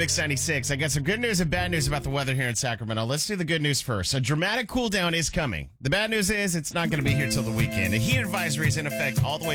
Mix 96. I got some good news and bad news about the weather here in Sacramento. Let's do the good news first. A dramatic cool down is coming. The bad news is it's not going to be here till the weekend. A heat advisory is in effect all the way